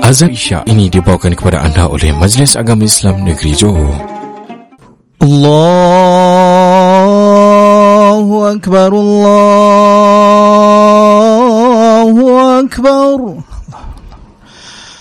Azan Isya ini dibawakan kepada anda oleh Majlis Agama Islam Negeri Johor. Allahu Akbar, Allahu Akbar.